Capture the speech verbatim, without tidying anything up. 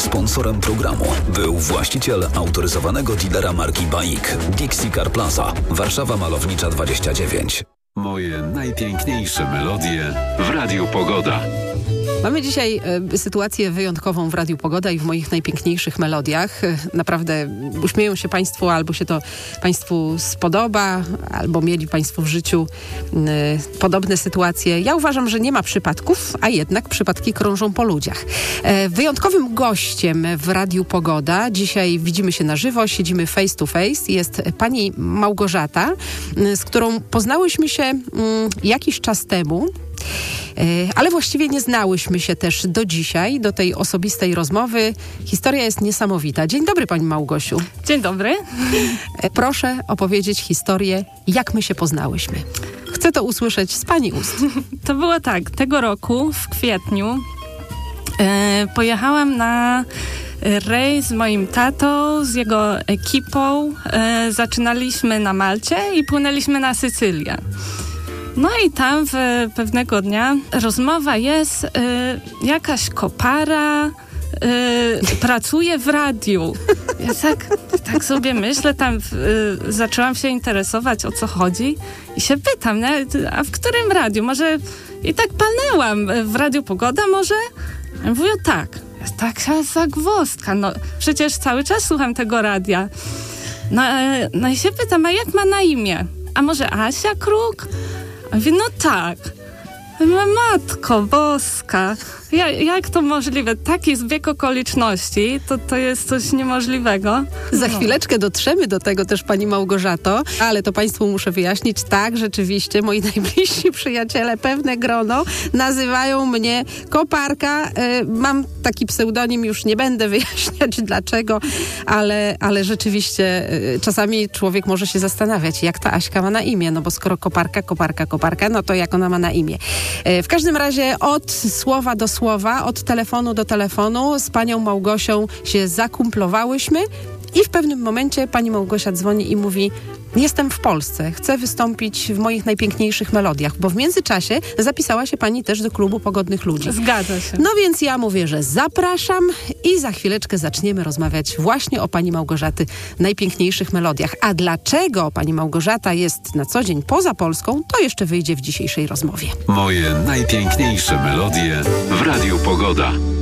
Sponsorem programu był właściciel autoryzowanego dealera marki Baik, Dixie Car Plaza, Warszawa Malownicza dwadzieścia dziewięć. Moje najpiękniejsze melodie w Radiu Pogoda. Mamy dzisiaj y, sytuację wyjątkową w Radiu Pogoda i w moich najpiękniejszych melodiach. Y, naprawdę uśmieją się Państwo, albo się to Państwu spodoba, albo mieli Państwo w życiu y, podobne sytuacje. Ja uważam, że nie ma przypadków, a jednak przypadki krążą po ludziach. Y, wyjątkowym gościem w Radiu Pogoda, dzisiaj widzimy się na żywo, siedzimy face to face, jest pani Małgorzata, y, z którą poznałyśmy się y, jakiś czas temu. Ale właściwie nie znałyśmy się też do dzisiaj, do tej osobistej rozmowy. Historia jest niesamowita. Dzień dobry, pani Małgosiu. Dzień dobry. Proszę opowiedzieć historię, jak my się poznałyśmy. Chcę to usłyszeć z pani ust. To było tak, tego roku w kwietniu e, pojechałam na rejs z moim tatą, z jego ekipą. E, zaczynaliśmy na Malcie i płynęliśmy na Sycylię. No i tam w, pewnego dnia rozmowa jest, y, jakaś kopara y, pracuje w radiu. Ja tak, tak sobie myślę, tam y, zaczęłam się interesować, o co chodzi i się pytam, nie? A w którym radiu? Może i tak palnęłam, w Radiu Pogoda może? Ja mówię, tak. Jest taka zagwozdka, no przecież cały czas słucham tego radia. No, y, no i się pytam, a jak ma na imię? A może Asia Kruk? A mówię, no tak. Matko Boska, ja, jak to możliwe? Taki zbieg okoliczności, to, to jest coś niemożliwego. Za no. chwileczkę dotrzemy do tego też, pani Małgorzato, ale to państwu muszę wyjaśnić. Tak, rzeczywiście, moi najbliżsi przyjaciele, pewne grono, nazywają mnie Koparka. Y, mam taki pseudonim, już nie będę wyjaśniać dlaczego, ale, ale rzeczywiście y, czasami człowiek może się zastanawiać, jak ta Aśka ma na imię, no bo skoro Koparka, Koparka, Koparka, no to jak ona ma na imię. W każdym razie od słowa do słowa, od telefonu do telefonu z panią Małgosią się zakumplowałyśmy i w pewnym momencie pani Małgosia dzwoni i mówi: jestem w Polsce, chcę wystąpić w moich najpiękniejszych melodiach, bo w międzyczasie zapisała się pani też do klubu Pogodnych Ludzi. Zgadza się. No więc ja mówię, że zapraszam i za chwileczkę zaczniemy rozmawiać właśnie o pani Małgorzaty najpiękniejszych melodiach. A dlaczego pani Małgorzata jest na co dzień poza Polską, to jeszcze wyjdzie w dzisiejszej rozmowie. Moje najpiękniejsze melodie w Radiu Pogoda.